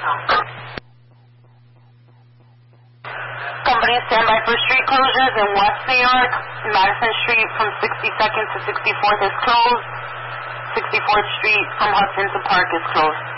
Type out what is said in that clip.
Company standby for street closures in West New York. Madison Street from 62nd to 64th is closed. 64th Street from Hudson to Park is closed.